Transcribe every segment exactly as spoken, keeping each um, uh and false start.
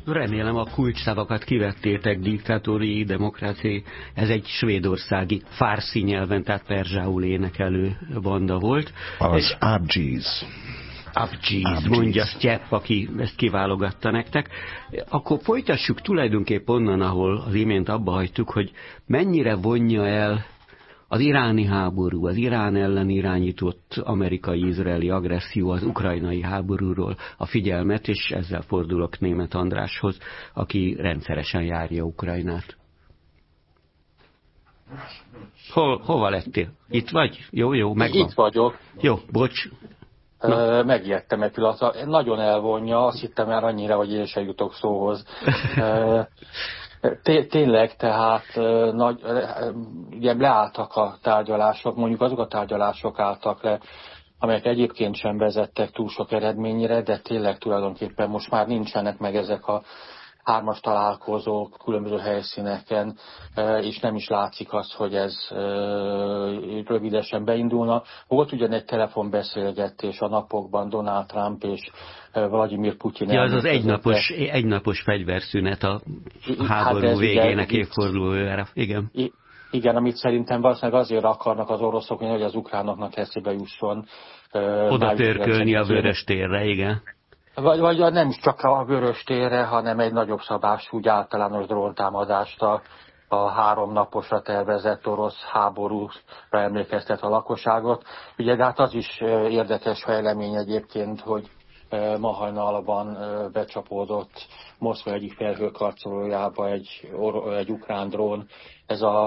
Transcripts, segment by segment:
Remélem a kulcsszavakat kivettétek, diktátori, demokrácia. Ez egy svédországi fárszi nyelven, tehát perzsául énekelő banda volt. Az Abgees. Abgees, mondja Sztyepp, aki ezt kiválogatta nektek. Akkor folytassuk tulajdonképp onnan, ahol az imént abba hagytuk, hogy mennyire vonja el az iráni háború, az Irán ellen irányított amerikai-izraeli agresszió az ukrajnai háborúról a figyelmet, és ezzel fordulok Németh Andráshoz, aki rendszeresen járja Ukrajnát. Hol, hova lettél? Itt vagy? Jó, jó, megvan. Itt vagyok. Jó, bocs. Na. Megijedtem egy pillanatra. Nagyon elvonja, azt hittem már annyira, hogy én sem jutok szóhoz. Tényleg, tehát nagy, ugye leálltak a tárgyalások, mondjuk azok a tárgyalások álltak le, amelyek egyébként sem vezettek túl sok eredményre, de tényleg tulajdonképpen most már nincsenek meg ezek a hármas találkozók különböző helyszíneken, és nem is látszik az, hogy ez rövidesen beindulna. Volt ugyan egy telefonbeszélgetés a napokban Donald Trump és Vladimir Putyin. Ja, az az egynapos, egynapos fegyverszünet a háború hát végének évfordulójára. Igen. Igen, amit szerintem valószínűleg azért akarnak az oroszok, hogy az ukránoknak eszébe jusson. Oda pörkölni a Vöröstérre, igen. Vagy, vagy nem is csak a Vöröstérre, hanem egy nagyobb szabású, úgy általános dróntámadást a, a három naposra tervezett orosz háborúra emlékeztet a lakosságot. Ugye, de hát az is érdekes fejlemény egyébként, hogy ma hajnalban becsapódott Moszkva egyik felhőkarcolójába egy, egy ukrán drón. Ez a,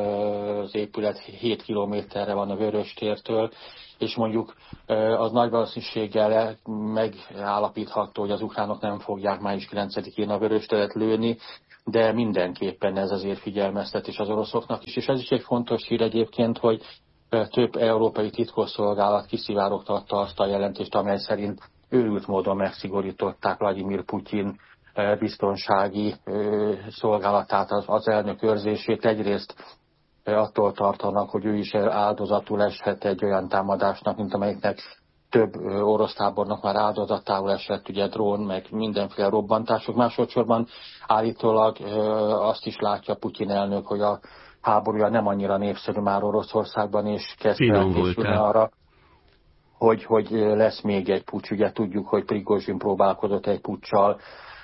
az épület hét kilométerre van a Vöröstértől, és mondjuk az nagy valószínűséggel megállapítható, hogy az ukránok nem fogják május kilencedikén a Vöröstéret lőni, de mindenképpen ez azért figyelmeztetés az oroszoknak is. És ez is egy fontos hír egyébként, hogy több európai titkosszolgálat kiszivárogtatta azt a jelentést, amely szerint őrült módon megszigorították Vladimir Putyin biztonsági szolgálatát, az elnök őrzését. Egyrészt attól tartanak, hogy ő is áldozatul eshet egy olyan támadásnak, mint amelyiknek több orosz tábornok már áldozatául esett, ugye drón, meg mindenféle robbantások. Másodszorban állítólag azt is látja Putyin elnök, hogy a háborúja nem annyira népszerű már Oroszországban, és kezd felkészülni arra, hogy, hogy lesz még egy puccs. Ugye tudjuk, hogy Prigozsin próbálkozott egy puccsal,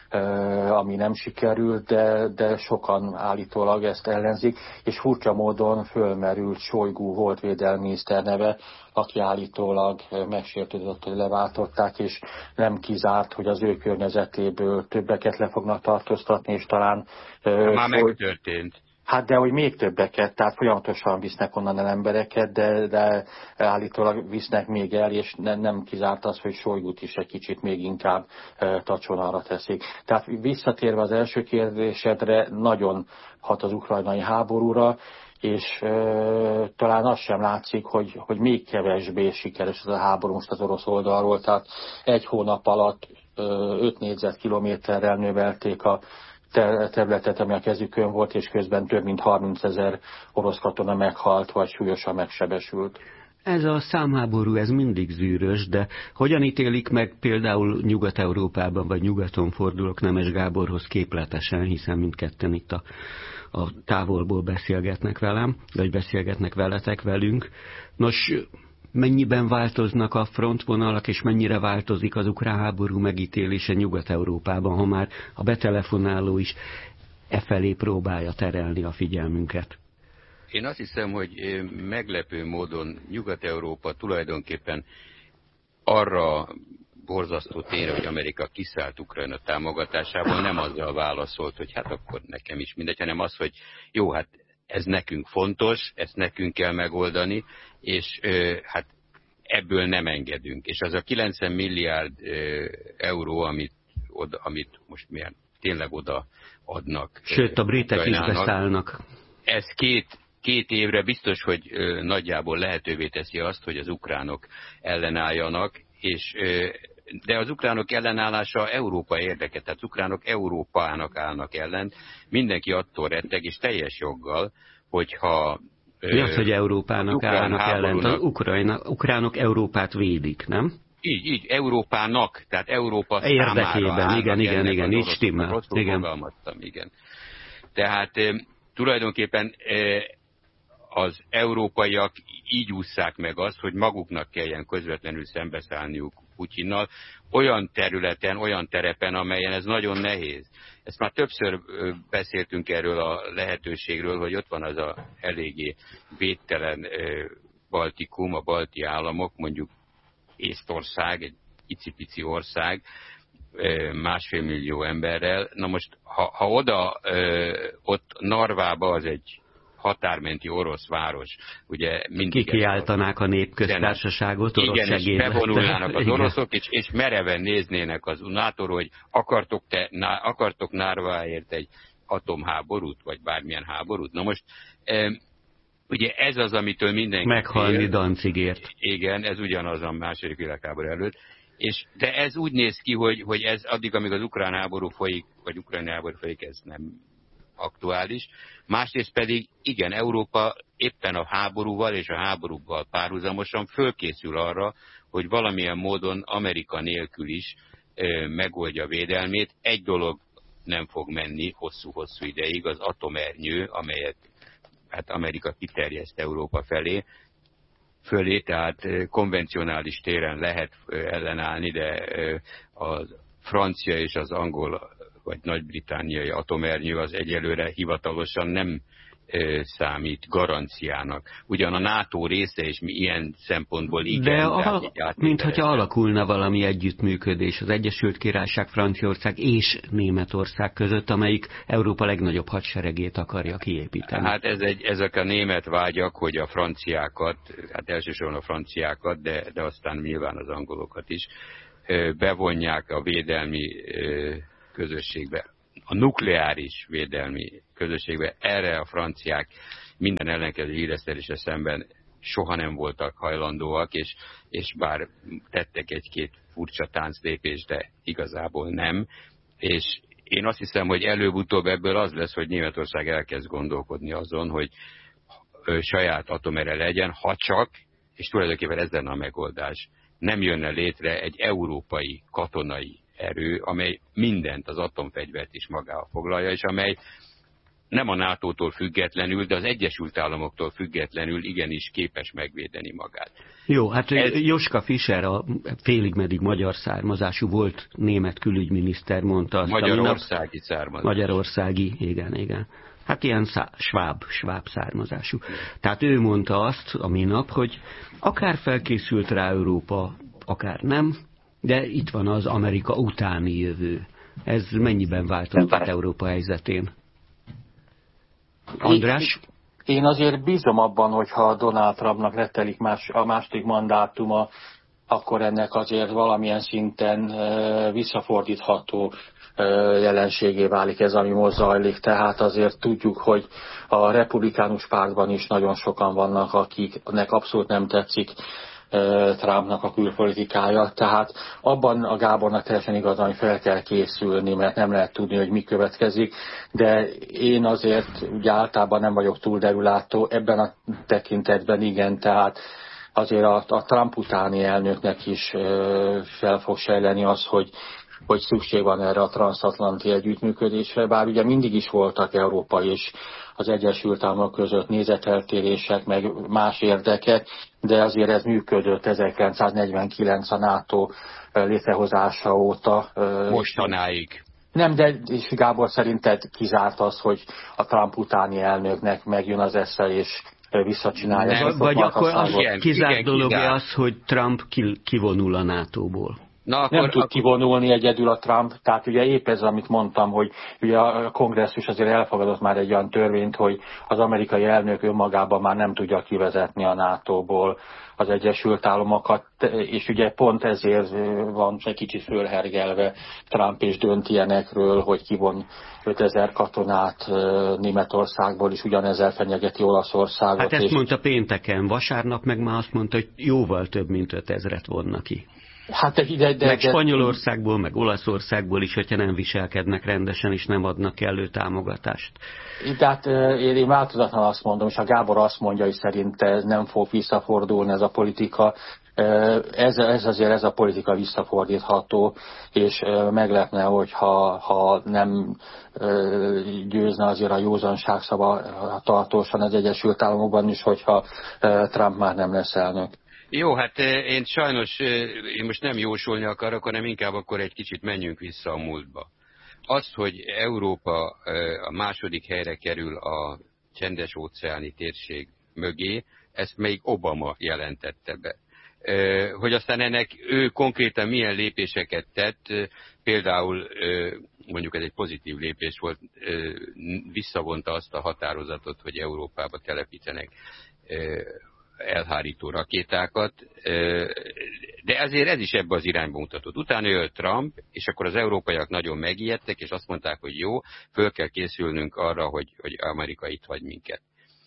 ami nem sikerült, de, de sokan állítólag ezt ellenzik, és furcsa módon fölmerült Sojgu volt védelminiszter neve, aki állítólag megsértődött, hogy leváltották, és nem kizárt, hogy az ő környezetéből többeket le fognak tartóztatni, és talán... Már Soly... megtörtént. Hát de hogy még többeket, tehát folyamatosan visznek onnan el embereket, de, de állítólag visznek még el, és ne, nem kizárt az, hogy Sojgut is egy kicsit még inkább e, tacsonalra teszik. Tehát visszatérve az első kérdésedre, nagyon hat az ukrajnai háborúra, és e, talán az sem látszik, hogy, hogy még kevésbé sikeres ez a háború most az orosz oldalról. Tehát egy hónap alatt öt négyzetkilométerrel növelték a területet, ami a kezükön volt, és közben több mint harmincezer orosz katona meghalt, vagy súlyosan megsebesült. Ez a számháború, ez mindig zűrös, de hogyan ítélik meg például Nyugat-Európában, vagy nyugaton fordulok Nemes Gáborhoz képletesen, hiszen mindketten itt a, a távolból beszélgetnek velem, vagy beszélgetnek veletek velünk. Nos, mennyiben változnak a frontvonalak, és mennyire változik az ukrán háború megítélése Nyugat-Európában, ha már a betelefonáló is e felé próbálja terelni a figyelmünket? Én azt hiszem, hogy meglepő módon Nyugat-Európa tulajdonképpen arra borzasztó tényre, hogy Amerika kiszállt Ukrajna támogatásából, nem azzal válaszolt, hogy hát akkor nekem is mindegy, hanem az, hogy jó, hát ez nekünk fontos, ezt nekünk kell megoldani, és ö, hát ebből nem engedünk. És az a kilencven milliárd ö, euró, amit, oda, amit most milyen, tényleg oda adnak. Sőt, a britek is beszállnak. Ez két, két évre biztos, hogy ö, nagyjából lehetővé teszi azt, hogy az ukránok ellenálljanak, és ö, de az ukránok ellenállása Európa érdeke, tehát az ukránok Európának állnak ellen, mindenki attól retteg, és teljes joggal, hogyha... Mi az, hogy Európának állnak ellen? Az Ukrajna, ukránok Európát védik, nem? Így, így, Európának, tehát Európa érdekében, számára. igen, igen, igen, így stimmel. Rosszul fogalmaztam, igen. Tehát e, tulajdonképpen e, az európaiak így ússzák meg azt, hogy maguknak kelljen közvetlenül szembeszállniuk Putyinnal, olyan területen, olyan terepen, amelyen ez nagyon nehéz. Ezt már többször beszéltünk erről a lehetőségről, hogy ott van az a eléggé védtelen Baltikum, a balti államok, mondjuk Észtország, egy icipici ország, másfél millió emberrel. Na most, ha, ha oda, ott Narvába, az egy határmenti orosz város, ugye mindig... Kikiáltanák a népköztársaságot, orosz igen, segédlettel. És bevonulnának az igen. oroszok, és, és mereven néznének az nátóról, hogy akartok, te, ná, akartok Narváért egy atomháborút, vagy bármilyen háborút. Na most, e, ugye ez az, amitől mindenki... Meghalni fél. Danzigért. Igen, ez ugyanaz a második világháború előtt. És, de ez úgy néz ki, hogy, hogy ez addig, amíg az ukrán háború folyik, vagy ukrán háború folyik, ez nem aktuális. Másrészt pedig, igen, Európa éppen a háborúval és a háborúval párhuzamosan fölkészül arra, hogy valamilyen módon Amerika nélkül is e, megoldja védelmét. Egy dolog nem fog menni hosszú-hosszú ideig, az atomernyő, amelyet hát Amerika kiterjeszt Európa felé, fölé, tehát konvencionális téren lehet ellenállni, de a francia és az angol vagy nagy-britániai atomernyő az egyelőre hivatalosan nem számít garanciának. Ugyan a NATO része is ilyen szempontból igen. De a, mint hogyha alakulna valami együttműködés az Egyesült Királyság, Franciaország és Németország között, amelyik Európa legnagyobb hadseregét akarja kiépíteni. Hát ez egy, ezek a német vágyak, hogy a franciákat, hát elsősorban a franciákat, de, de aztán nyilván az angolokat is, bevonják a védelmi közösségbe, a nukleáris védelmi közösségbe. Erre a franciák minden ellenkező híresztelésre szemben soha nem voltak hajlandóak, és, és bár tettek egy-két furcsa tánclépést, de igazából nem. És én azt hiszem, hogy előbb-utóbb ebből az lesz, hogy Németország elkezd gondolkodni azon, hogy saját atomere legyen, ha csak, és tulajdonképpen ez lenne a megoldás, nem jönne létre egy európai katonai erő, amely mindent, az atomfegyvert is magába foglalja, és amely nem a nátótól függetlenül, de az Egyesült Államoktól függetlenül igenis képes megvédeni magát. Jó, hát Ez... Joschka Fischer, a félig-meddig magyar származású volt német külügyminiszter, mondta azt, Magyarországi származású. Magyarországi, igen, igen. Hát ilyen szá- sváb, sváb származású. Tehát ő mondta azt a minap, hogy akár felkészült rá Európa, akár nem, de itt van az Amerika utáni jövő. Ez mennyiben változtat Európa helyzetén? András? Én azért bízom abban, hogyha Donald Trumpnak letelik más, a második mandátuma, akkor ennek azért valamilyen szinten uh, visszafordítható uh, jelenségé válik ez, ami most zajlik. Tehát azért tudjuk, hogy a republikánus pártban is nagyon sokan vannak, akiknek abszolút nem tetszik Trumpnak a külpolitikája, tehát abban a Gábornak teljesen igazán, hogy fel kell készülni, mert nem lehet tudni, hogy mi következik, de én azért ugye általában nem vagyok túl derülátó, ebben a tekintetben igen, tehát azért a, a Trump utáni elnöknek is fel fog sejleni az, hogy hogy szükség van erre a transatlanti együttműködésre, bár ugye mindig is voltak Európa és az Egyesült Államok között nézeteltérések, meg más érdekek, de azért ez működött ezerkilencszáznegyvenkilenc a NATO létrehozása óta. Mostanáig. Nem, de és Gábor szerinted kizárt az, hogy a Trump utáni elnöknek megjön az esze és visszacsinálja. Nem, vagy akkor az igen, kizárt igen, dolog kizárt. az, hogy Trump kivonul a nátóból. Na, akkor, nem tud kivonulni egyedül a Trump, tehát ugye épp ez, amit mondtam, hogy ugye a kongresszus azért elfogadott már egy olyan törvényt, hogy az amerikai elnök önmagában már nem tudja kivezetni a nátóból az Egyesült Államokat, és ugye pont ezért van egy kicsit fölhergelve Trump, és dönt ilyenekről, hogy kivon ötezer katonát Németországból, és ugyanezzel fenyegeti Olaszországot. Hát ezt és... mondta pénteken, vasárnap meg már azt mondta, hogy jóval több, mint ötezret vonna ki. Hát de, de, de, meg Spanyolországból, meg Olaszországból is, hogyha nem viselkednek rendesen, és nem adnak kellő támogatást. Tehát én, én változatlan azt mondom, és a Gábor azt mondja, hogy szerint ez nem fog visszafordulni ez a politika. Ez, ez azért ez a politika visszafordítható, és meglepne, hogyha ha nem győzne azért a józanság szava tartósan az Egyesült Államokban is, hogyha Trump már nem lesz elnök. Jó, hát én sajnos, én most nem jósolni akarok, hanem inkább akkor egy kicsit menjünk vissza a múltba. Az, hogy Európa a második helyre kerül a csendes-óceáni térség mögé, ezt még Obama jelentette be. Hogy aztán ennek ő konkrétan milyen lépéseket tett, például mondjuk ez egy pozitív lépés volt, visszavonta azt a határozatot, hogy Európába telepítenek elhárító rakétákat, de azért ez is ebbe az irányba mutatott. Utána jött Trump, és akkor az európaiak nagyon megijedtek, és azt mondták, hogy jó, föl kell készülnünk arra, hogy, hogy Amerika itt hagy minket.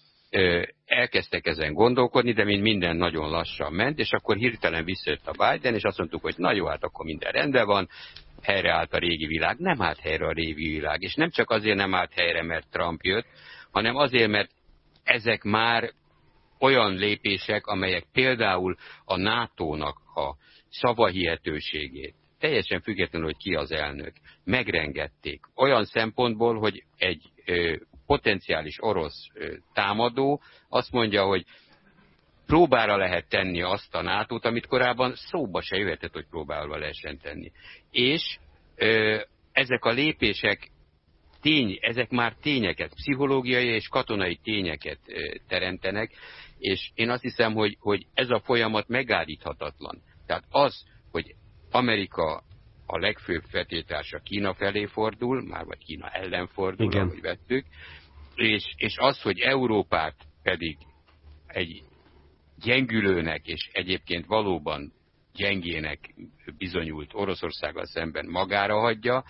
Elkezdtek ezen gondolkodni, de mint minden nagyon lassan ment, és akkor hirtelen visszajött a Biden, és azt mondtuk, hogy na jó, hát akkor minden rendben van, helyreállt a régi világ. Nem állt helyre a régi világ, és nem csak azért nem állt helyre, mert Trump jött, hanem azért, mert ezek már olyan lépések, amelyek például a nátónak a szavahihetőségét, teljesen függetlenül, hogy ki az elnök, megrengedték. Olyan szempontból, hogy egy ö, potenciális orosz ö, támadó azt mondja, hogy próbára lehet tenni azt a nátót, amit korábban szóba se jöhetett, hogy próbára lehessen tenni. És ö, ezek a lépések tény, ezek már tényeket, pszichológiai és katonai tényeket ö, teremtenek, és én azt hiszem, hogy, hogy ez a folyamat megállíthatatlan. Tehát az, hogy Amerika a legfőbb feltétársa Kína felé fordul, már vagy Kína ellen fordul, igen, ahogy vettük, és, és az, hogy Európát pedig egy gyengülőnek, és egyébként valóban gyengének bizonyult Oroszországgal szemben magára hagyja,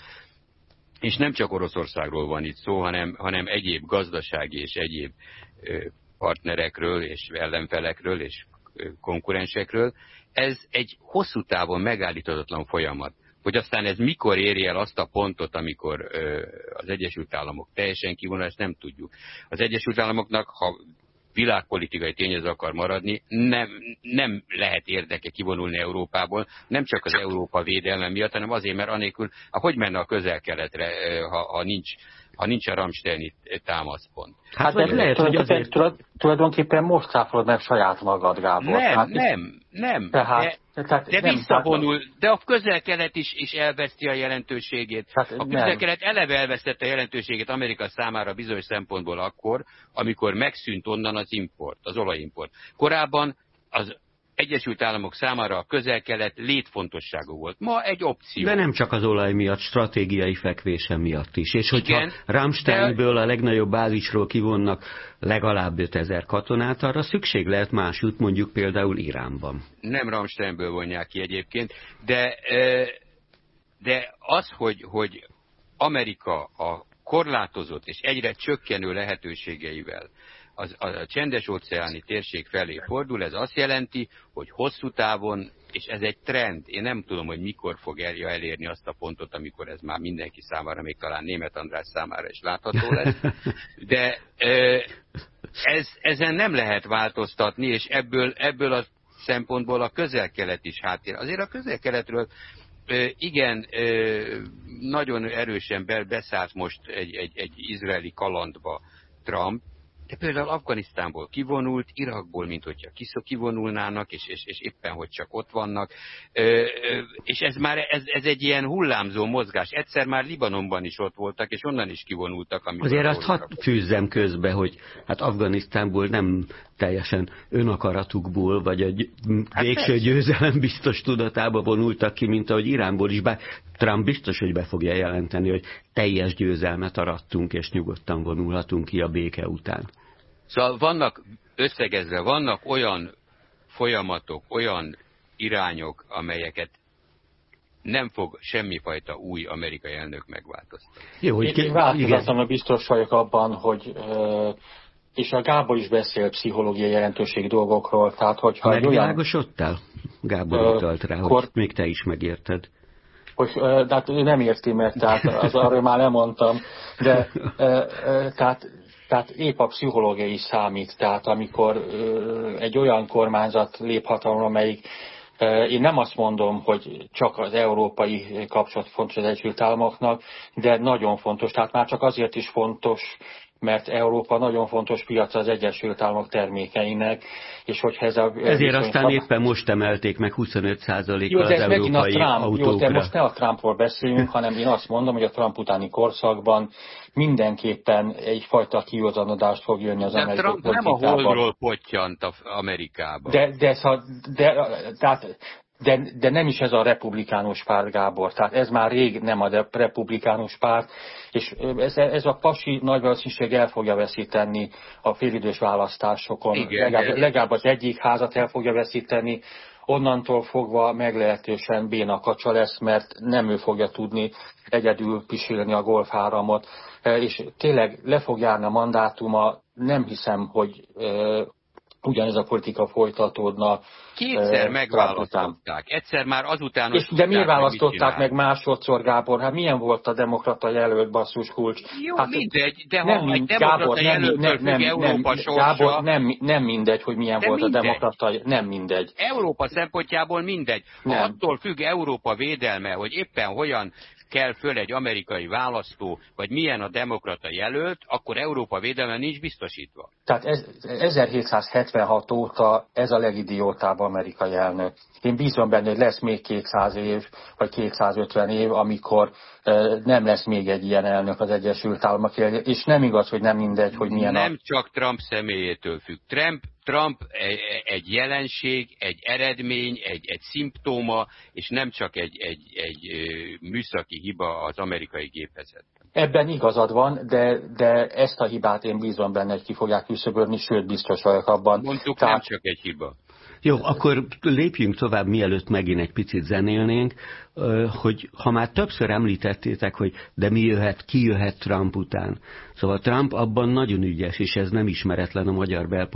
és nem csak Oroszországról van itt szó, hanem, hanem egyéb gazdasági és egyéb partnerekről, és ellenfelekről, és konkurensekről. Ez egy hosszú távon megállíthatatlan folyamat. Hogy aztán ez mikor éri el azt a pontot, amikor ö, az Egyesült Államok teljesen kivonul, ezt nem tudjuk. Az Egyesült Államoknak, ha világpolitikai tényező akar maradni, nem, nem lehet érdeke kivonulni Európából, nem csak az Európa védelme miatt, hanem azért, mert anélkül, hogy menne a Közel-Keletre, ha, ha nincs ha nincs a Ramsteini támaszpont. Hát, hát de lehet, hogy azért... Tulajdonképpen most cáfolod meg saját magad, Gábor. Nem, hát, nem, nem. Tehát, de tehát de nem, visszavonul, de a Közel-Kelet is, is elveszti a jelentőségét. Hát a Közel-Kelet eleve elvesztette a jelentőségét Amerika számára bizonyos szempontból akkor, amikor megszűnt onnan az import, az olajimport. Korábban az Egyesült Államok számára a Közel-Kelet létfontosságú volt. Ma egy opció. De nem csak az olaj miatt, stratégiai fekvése miatt is. És hogyha igen, Ramsteinből de... a legnagyobb bázisról kivonnak legalább ötezer katonát, arra szükség lehet másút, mondjuk például Iránban. Nem Ramsteinből vonják ki egyébként, de, de az, hogy, hogy Amerika a korlátozott és egyre csökkenő lehetőségeivel Az, a csendes-óceáni térség felé fordul, ez azt jelenti, hogy hosszú távon, és ez egy trend, én nem tudom, hogy mikor fog el, elérni azt a pontot, amikor ez már mindenki számára, még talán Németh András számára is látható lesz, de ez, ezen nem lehet változtatni, és ebből, ebből a szempontból a Közel-Kelet is háttér. Azért a Közel-Keletről igen, nagyon erősen beszállt most egy, egy, egy izraeli kalandba Trump, de például Afganisztánból kivonult, Irakból, mint hogyha kivonulnának, és, és, és éppen, hogy csak ott vannak. Ö, ö, és ez már ez, ez egy ilyen hullámzó mozgás. Egyszer már Libanonban is ott voltak, és onnan is kivonultak. Azért azt hadd fűzzem közbe, hogy hát Afganisztánból nem teljesen önakaratukból, vagy a hát végső persze. győzelem biztos tudatába vonultak ki, mint ahogy Iránból is, bár Trump biztos, hogy be fogja jelenteni, hogy teljes győzelmet arattunk, és nyugodtan vonulhatunk ki a béke után. Szóval vannak, összegezve, vannak olyan folyamatok, olyan irányok, amelyeket nem fog semmifajta új amerikai elnök megváltoztatni. Jó, hogy én változatlanul biztos vagyok abban, hogy és a Gábor is beszél pszichológiai jelentőség dolgokról, tehát hogyha... Megvilágosodtál? Gábor uh, utalt rá, kor... hogy még te is megérted. Hogy, de hát ő nem érti, mert tehát az arról már nem mondtam, de tehát, Tehát épp a pszichológia is számít, tehát amikor ö, egy olyan kormányzat lép hatalomra, amelyik ö, én nem azt mondom, hogy csak az európai kapcsolat fontos az Egyesült Államoknak, de nagyon fontos, tehát már csak azért is fontos, mert Európa nagyon fontos piac az Egyesült Államok termékeinek, és hogyha ez a... Ezért aztán éppen most emelték meg huszonöt százalékkal az a európai Trump, autókra. Jó, de most ne a Trumpról beszéljünk, hanem én azt mondom, hogy a Trump utáni korszakban mindenképpen egyfajta kiózanodást fog jönni az amerikai politikában. Trump nem a holdról pottyant Amerikába. De, de, de, de, de, de nem is ez a republikánus párt, Gábor. Tehát ez már rég nem a republikánus párt, és ez, ez a pasi nagy valószínűség el fogja veszíteni a félidős választásokon. Igen, legalább, legalább az egyik házat el fogja veszíteni, onnantól fogva meglehetősen béna kacsa lesz, mert nem ő fogja tudni egyedül pisilni a golfáramot. És tényleg le fog járni a mandátuma, nem hiszem, hogy ugyanez a politika folytatódna. Kétszer megválasztották. Egyszer már azután... És de miért választották meg másodszor, Gábor? Hát milyen volt a demokrata jelölt, basszus kulcs? Jó, hát, mindegy, de nem, ha egy Gábor, demokrata jelöltől függ Európa sorsa... Gábor, nem, nem mindegy, hogy milyen de volt mindegy. a demokrata, nem mindegy. Európa szempontjából mindegy. Ha nem. attól függ Európa védelme, hogy éppen hogyan kell föl egy amerikai választó, vagy milyen a demokrata jelölt, akkor Európa védelme nincs biztosítva. Tehát ez, ezerhétszázhetvenhat óta ez a legidiótább amerikai elnök. Én bízom benne, hogy lesz még kétszáz év, vagy kétszázötven év, amikor uh, nem lesz még egy ilyen elnök az Egyesült Államok, és nem igaz, hogy nem mindegy, hogy milyen Nem a... csak Trump személyétől függ. Trump, Trump egy jelenség, egy eredmény, egy, egy szimptóma, és nem csak egy, egy, egy műszaki hiba az amerikai gépezetben. Ebben igazad van, de, de ezt a hibát én bízom benne, hogy ki fogják küszöbölni, sőt biztos vagyok abban. Mondtuk, Tehát... nem csak egy hiba. Jó, akkor lépjünk tovább, mielőtt megint egy picit zenélnénk, hogy ha már többször említettétek, hogy de mi jöhet, ki jöhet Trump után. Szóval Trump abban nagyon ügyes, és ez nem ismeretlen a magyar belpolitikában.